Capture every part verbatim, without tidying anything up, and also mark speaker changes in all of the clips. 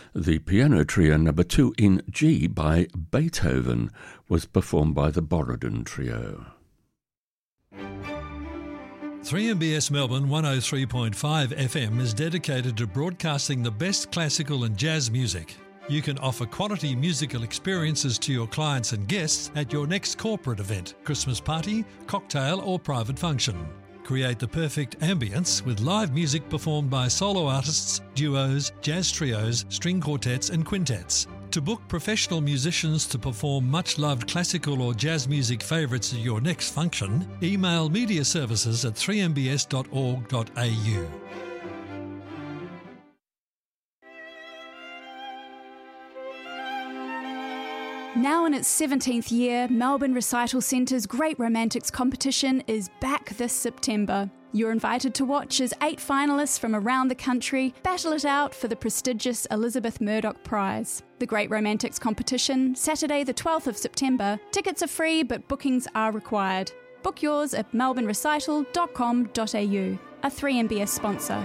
Speaker 1: The Piano Trio number two in G by Beethoven was performed by the Borodin Trio.
Speaker 2: three M B S Melbourne one oh three point five F M is dedicated to broadcasting the best classical and jazz music. You can offer quality musical experiences to your clients and guests at your next corporate event, Christmas party, cocktail or private function. Create the perfect ambience with live music performed by solo artists, duos, jazz trios, string quartets and quintets. To book professional musicians to perform much-loved classical or jazz music favourites at your next function, email media services at three m b s dot org dot a u.
Speaker 3: Now in its seventeenth year, Melbourne Recital Centre's Great Romantics competition is back this September. You're invited to watch as eight finalists from around the country battle it out for the prestigious Elizabeth Murdoch Prize. The Great Romantics competition, Saturday the twelfth of September. Tickets are free, but bookings are required. Book yours at melbourne recital dot com dot a u, a three M B S sponsor.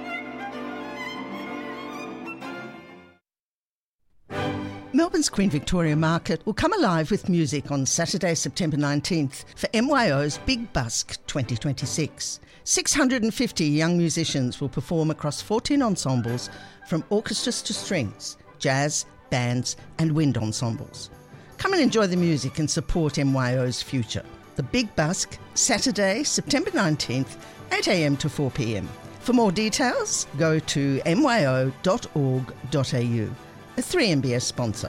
Speaker 4: Melbourne's Queen Victoria Market will come alive with music on Saturday, September nineteenth for M Y O's Big Busk twenty twenty-six. six hundred fifty young musicians will perform across fourteen ensembles from orchestras to strings, jazz, bands and wind ensembles. Come and enjoy the music and support M Y O's future. The Big Busk, Saturday, September nineteenth, eight a m to four p m. For more details, go to m y o dot org dot a u. A three M B S sponsor.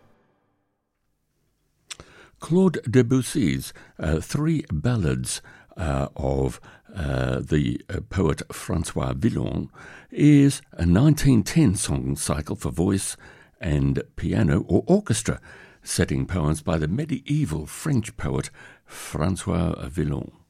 Speaker 1: Claude Debussy's uh, three ballads uh, of uh, the uh, poet Francois Villon is a nineteen ten song cycle for voice and piano or orchestra, setting poems by the medieval French poet Francois Villon.